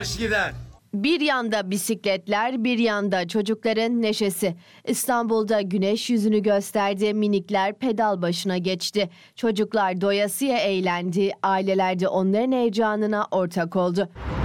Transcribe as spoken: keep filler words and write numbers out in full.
gider. Bir yanda bisikletler, bir yanda çocukların neşesi. İstanbul'da güneş yüzünü gösterdi, minikler pedal başına geçti. Çocuklar doyasıya eğlendi, aileler de onların heyecanına ortak oldu.